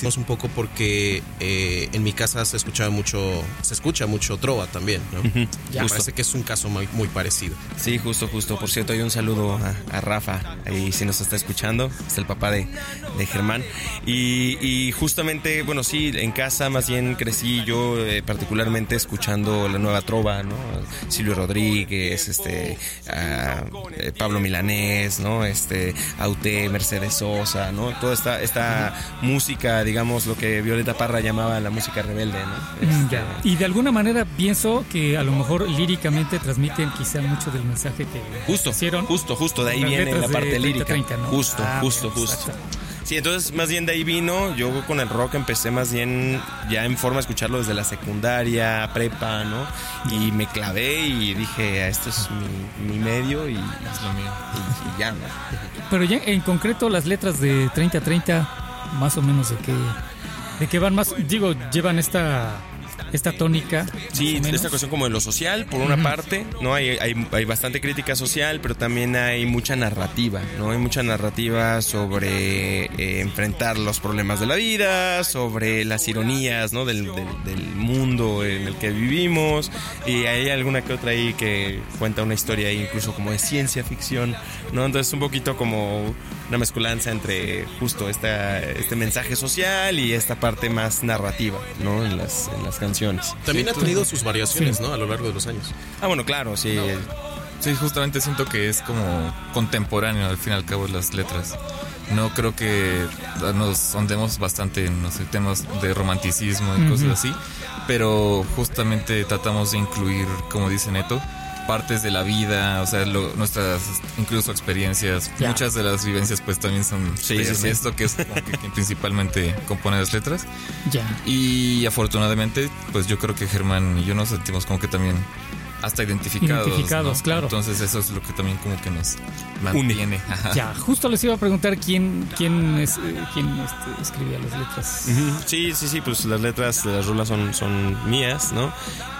Un poco porque en mi casa se escucha mucho trova también, ¿no? Uh-huh. Me parece que es un caso muy, muy parecido. Sí, justo. Por cierto, hay un saludo a Rafa, ahí si nos está escuchando, es el papá de Germán. Y justamente, bueno, sí, en casa más bien crecí yo particularmente escuchando la nueva trova, ¿no? Silvio Rodríguez, Pablo Milanés, ¿no? Auté, Mercedes Sosa, ¿no? Toda esta música, digamos, lo que Violeta Parra llamaba la música rebelde, ¿no? Y de alguna manera pienso que a lo mejor líricamente transmiten quizá mucho del mensaje que hicieron. Justo, de ahí viene la parte lírica. 30, ¿no? Justo. Exacto. Sí, entonces más bien de ahí vino. Yo con el rock empecé más bien ya en forma de escucharlo desde la secundaria, prepa, ¿no? Y me clavé y dije, esto es mi medio y es lo mío. Y ya, ¿no? Pero ya en concreto las letras de 30-30, más o menos de qué van más, digo, llevan esta tónica. Sí, esta cuestión como de lo social, por una parte, ¿no? Hay bastante crítica social, pero también hay mucha narrativa, ¿no? Hay mucha narrativa sobre enfrentar los problemas de la vida, sobre las ironías, ¿no? del mundo en el que vivimos, y hay alguna que otra ahí que cuenta una historia ahí incluso como de ciencia ficción, ¿no? Entonces un poquito como una mezcolanza entre justo este mensaje social y esta parte más narrativa, ¿no? En las canciones. También ha tenido sus variaciones, ¿no? A lo largo de los años. Bueno, claro, sí. Sí, justamente siento que es como contemporáneo al fin y al cabo las letras. No creo que nos ondemos bastante en temas de romanticismo y cosas así, pero justamente tratamos de incluir, como dice Neto, partes de la vida, o sea, nuestras incluso experiencias, muchas de las vivencias pues también son esto que es como que principalmente compone las letras. Y afortunadamente pues yo creo que Germán y yo nos sentimos como que también hasta identificados, ¿no? Claro. Entonces eso es lo que también como que nos mantiene. Ya, justo les iba a preguntar quién escribía las letras. Sí, pues las letras de las rolas son mías, ¿no?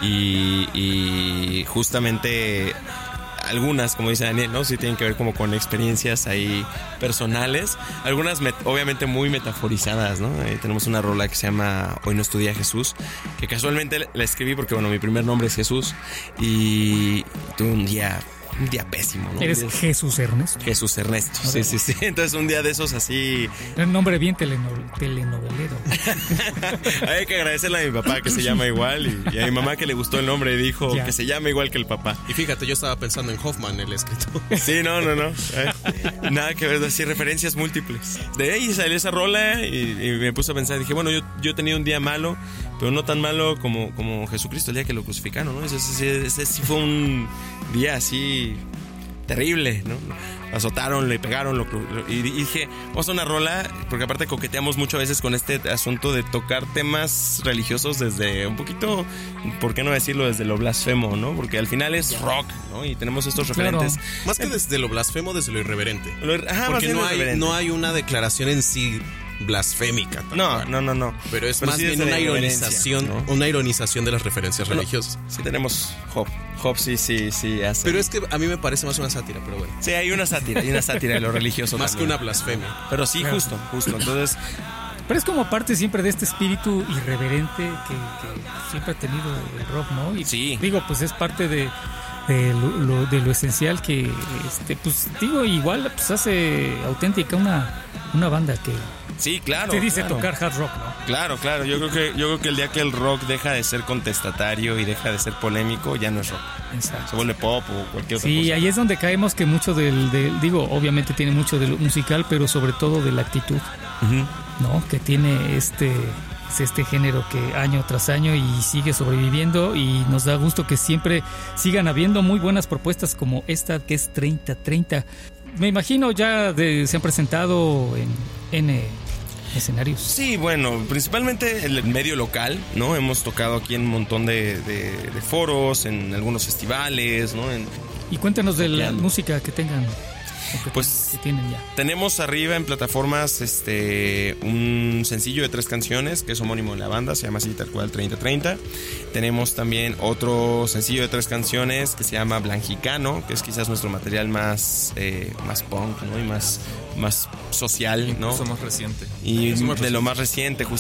Y justamente algunas, como dice Daniel, ¿no? Sí tienen que ver como con experiencias ahí personales. Algunas obviamente muy metaforizadas, ¿no? Tenemos una rola que se llama Hoy no estudia Jesús, que casualmente la escribí porque, bueno, mi primer nombre es Jesús y tuve un día pésimo, ¿no? ¿Eres Jesús Ernesto? Jesús Ernesto, sí. Entonces un día de esos así... Un nombre bien telenovelero. Hay que agradecerle a mi papá que se llama igual y a mi mamá que le gustó el nombre y dijo que se llama igual que el papá. Y fíjate, yo estaba pensando en Hoffman, el escritor. Sí, no. Nada que ver, así referencias múltiples. De ahí salió esa rola y me puse a pensar, dije, bueno, yo he tenido un día malo, pero no tan malo como Jesucristo el día que lo crucificaron, ¿no? Ese sí fue un día así terrible, ¿no? Azotaron, le pegaron, y dije, vamos a hacer una rola, porque aparte coqueteamos muchas veces con este asunto de tocar temas religiosos desde un poquito, ¿por qué no decirlo? Desde lo blasfemo, ¿no? Porque al final es rock, ¿no? Y tenemos estos referentes. Más que desde lo blasfemo, desde lo irreverente. Porque no hay una declaración en sí blasfémica. No. Pero es más bien una ironización, ¿no? Una ironización de las referencias religiosas. Sí tenemos Job sí hace. Pero es que a mí me parece más una sátira, pero bueno. Sí, hay una sátira de lo religioso. Más que una blasfemia. Pero sí, justo. Entonces, pero es como parte siempre de este espíritu irreverente que siempre ha tenido el rock, ¿no? Y digo, pues es parte de lo esencial que pues digo, igual pues hace auténtica una banda que sí, claro. te dice tocar hard rock, ¿no? Claro. Yo creo que el día que el rock deja de ser contestatario y deja de ser polémico, ya no es rock. Exacto. Se vuelve pop o cualquier otra cosa. Sí, ahí es donde caemos que mucho digo, obviamente tiene mucho de lo musical, pero sobre todo de la actitud, ¿no? Que tiene este género que año tras año y sigue sobreviviendo, y nos da gusto que siempre sigan habiendo muy buenas propuestas como esta que es 30-30. Me imagino ya se han presentado en escenarios. Sí, bueno, principalmente el medio local, ¿no? Hemos tocado aquí en un montón de foros, en algunos festivales, ¿no? Y cuéntanos de la música que tengan. Pues que tienen ya. tenemos arriba en plataformas un sencillo de 3 canciones que es homónimo de la banda, se llama así tal cual 3030. Tenemos también otro sencillo de 3 canciones que se llama Blanjicano, que es quizás nuestro material más punk, ¿no? Y más social, ¿no? Somos reciente. Y de lo más reciente,